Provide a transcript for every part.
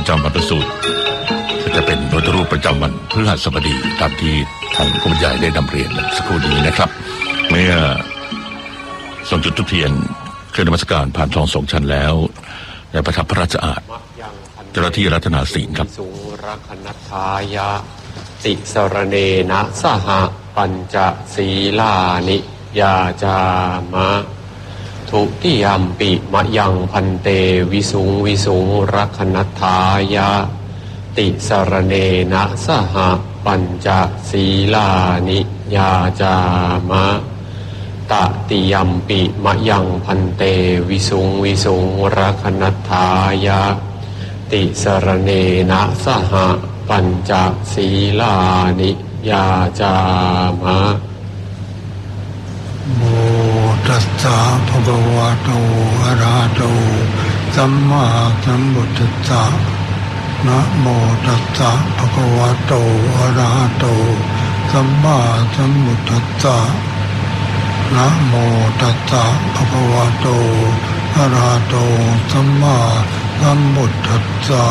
จำวันพระสูตรจะเป็นพระพุทธรูปประจำวันพฤหัสบดีตามที่ทางผู้บรรยายได้นำเรียนสักครู่นี้นะครับเมื่อส่งจุดธูปเทียนเครื่องนมัสการผ่านทองสองชั้นแล้วได้ประทับพระราชอาสน์เจ้าหน้าที่รัตนาศีลครับสุรคณัฏฐายะติสรเนนะสหปัญจศีลานิยาจามะทุติยัมปิมะยังพันเตวิสุงวิสุงรักขณัฏฐายะติสรเนนะสหปัญจศีลานิยาจามะตติยัมปิมะยังพันเตวิสุงวิสุงรักขณัฏฐายะติสรเนนะสหปัญจศีลานิยาจามะโมตัสสะภะคะวะโตอะระหะโตสัมมาสัมพุทธัสสะนะโมตัสสะภะคะวะโตอะระหะโตสัมมาสัมพุทธัสสะนะโมตัสสะภะคะวะโตอะระหะโตสัมมาสัมพุทธัสสะ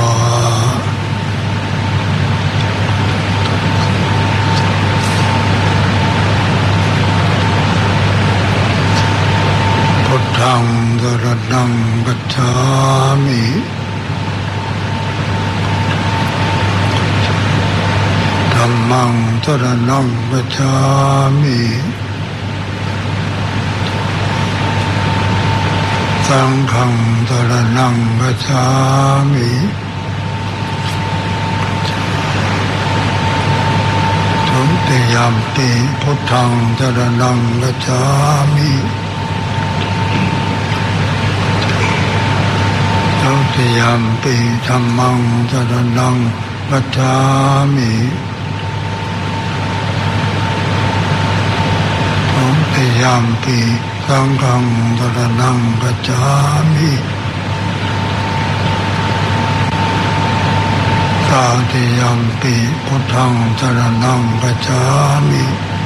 พุทธังสรณังคัจฉามิธัมมังสรณังคัจฉามิสังฆังสรณังคัจฉามิทุติยัมปิพุทธังสรณังคัจฉามิทุติยัมปิธัมมังสรณังคัจฉามิทุติยัมปิสังฆังสรณังคัจฉามิตติยัมปิพุทธังสรณังคัจฉามิ